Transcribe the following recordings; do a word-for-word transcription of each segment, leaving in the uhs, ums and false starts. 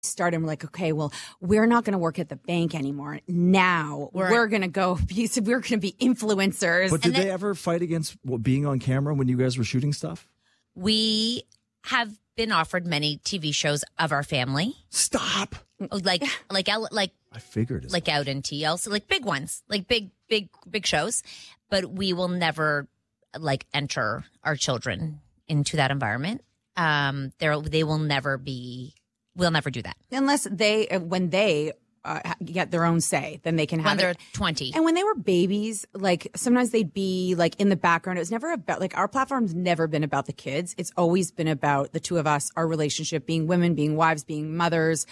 started and we're like, okay, well, we're not going to work at the bank anymore. Now we're, we're going to go be, we're going to be influencers. But did and they then, ever fight against being on camera when you guys were shooting stuff? We have been offered many T V shows of our family. Stop. Like, like, like, I figured like out in T L C, like big ones, like big, big, big shows. But we will never like enter our children into that environment. Um, there, they will never be. We'll never do that unless they, when they uh, get their own say, then they can have when they're it. twenty. And when they were babies, like sometimes they'd be like in the background. It was never about like our platform's never been about the kids. It's always been about the two of us, our relationship, being women, being wives, being mothers,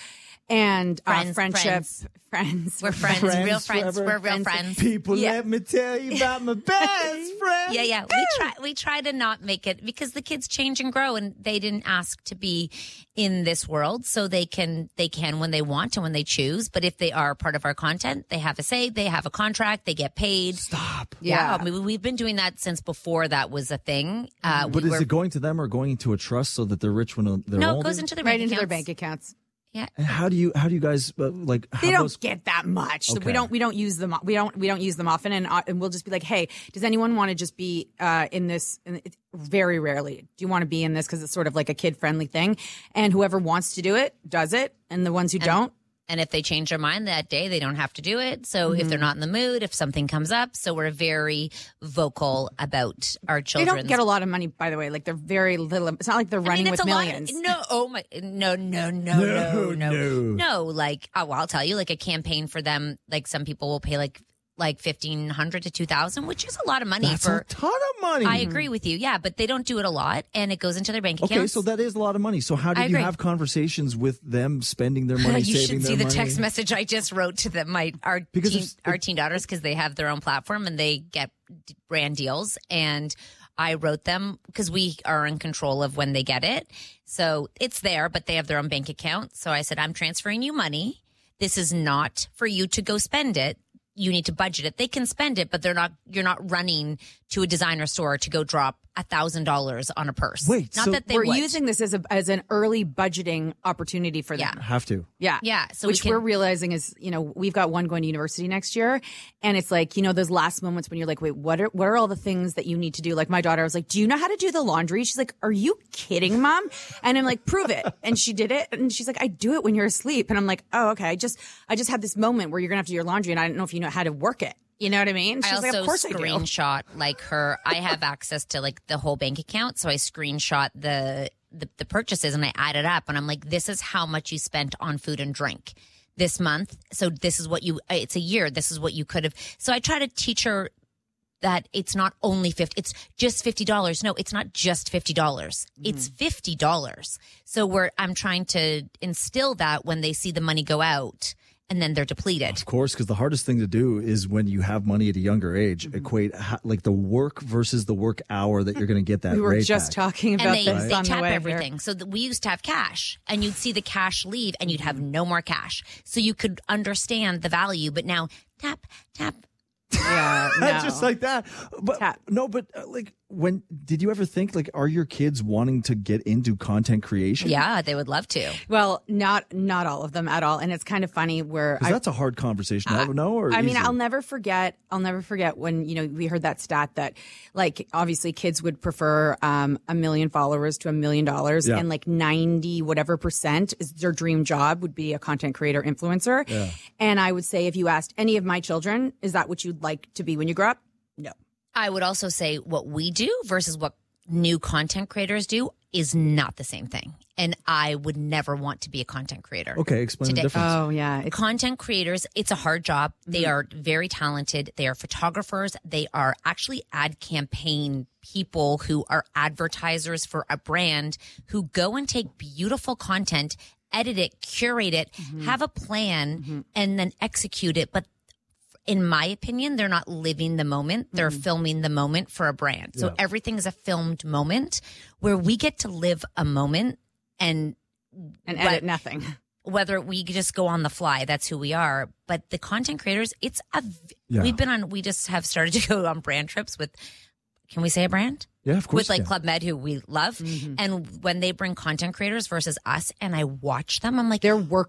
and friends, uh, friendship, friends. friends. We're friends, friends real friends. forever. We're real Friends. friends. People, Yeah. let me tell you about my best friend. Yeah, yeah. We try we try to not make it because the kids change and grow and they didn't ask to be in this world. So they can they can when they want and when they choose. But if they are part of our content, they have a say, they have a contract, they get paid. Stop. Yeah. I mean, we've been doing that since before that was a thing. Uh, But we is were, it going to them or going into a trust so that they're rich when they're no, older? it goes into their right bank into their accounts. bank accounts. Yeah. And how do you how do you guys uh, like? Have They don't those... get that much. Okay. We don't. We don't use them. We don't. We don't use them often. And, uh, and we'll just be like, hey, does anyone want to just be uh, in this? And it's very rarely. Do you want to be in this because it's sort of like a kid friendly thing? And whoever wants to do it does it, and the ones who And- don't. And if they change their mind that day, they don't have to do it. So if they're not in the mood, if something comes up, so we're very vocal about our They children. don't get a lot of money, by the way. Like they're very little. It's not like they're I running mean, with it's a lot. millions. No, oh my, no, no, no, no, no, no, no. Like, oh, well, I'll tell you, like a campaign for them. Like some people will pay like like fifteen hundred to two thousand, which is a lot of money That's for. a ton of money. I agree with you, yeah, but they don't do it a lot, and it goes into their bank Okay, accounts. so that is a lot of money. So how I did you agree. have conversations with them spending their money, you saving should their see the money? text message I just wrote to them, my our Because teen, if- our teen daughters, because they have their own platform and they get d- brand deals. And I wrote them because we are in control of when they get it, so it's there, but they have their own bank account. So I said, I'm transferring you money. This is not for you to go spend it. You need to budget it. They can spend it, but they're not. You're not running to a designer store to go drop a thousand dollars on a purse. Wait, not so that they We're would. using this as a as an early budgeting opportunity for them. Yeah. Have to. Yeah. Yeah, so we which can- we're realizing is, you know, we've got one going to university next year. And it's like, you know, those last moments when you're like, wait, what are, what are all the things that you need to do? Like my daughter was like, do you know how to do the laundry? She's like, are you kidding, mom? And I'm like, prove it. And she did it. And she's like, I do it when you're asleep. And I'm like, oh, okay. I just, I just had this moment where you're going to have to do your laundry and I don't know if you know how to work it. You know what I mean? She's I like, also of course I do. screenshot like her. I have access to like the whole bank account, so I screenshot the, the the purchases and I add it up, and I'm like, this is how much you spent on food and drink this month. So this is what you. It's a year. This is what you could have. So I try to teach her that it's not only fifty. It's just fifty dollars. No, it's not just fifty dollars. Mm-hmm. It's fifty dollars. So we're I'm trying to instill that when they see the money go out. And then they're depleted. Of course, because the hardest thing to do is when you have money at a younger age, Mm-hmm. equate ha- like the work versus the work hour that you're going to get that We were rate just back. talking about And they, this they on the tap way everything. Here. So that we used to have cash, and you'd see the cash leave, and you'd have no more cash. So you could understand the value. But now, tap, tap. Yeah, no. just like that. But Tap. no, but uh, like when did you ever think like are your kids wanting to get into content creation? Yeah, they would love to. Well, not not all of them at all. And it's kind of funny where Because I that's a hard conversation. I don't know. Or I mean, easy? I'll never forget. I'll never forget when you know we heard that stat that, like, obviously kids would prefer um, a million followers to a million dollars, Yeah. and like ninety whatever percent is their dream job would be a content creator influencer. Yeah. And I would say, if you asked any of my children, is that what you'd like to be when you grow up? No. I would also say what we do versus what new content creators do is not the same thing. And I would never want to be a content creator. Okay, explain Today- the difference. Oh yeah, it's Content creators, it's a hard job. They are very talented. They are photographers. They are actually ad campaign people who are advertisers for a brand who go and take beautiful content, edit it, curate it, have a plan, and then execute it. But in my opinion, they're not living the moment. They're filming the moment for a brand. So Yeah. everything is a filmed moment where we get to live a moment and and what- edit nothing. whether we just go on the fly, that's who we are. But the content creators, it's a, v- Yeah. we've been on, we just have started to go on brand trips with Can we say a brand? Yeah, of course. With like yeah. Club Med, who we love. Mm-hmm. And when they bring content creators versus us and I watch them, I'm like, Their work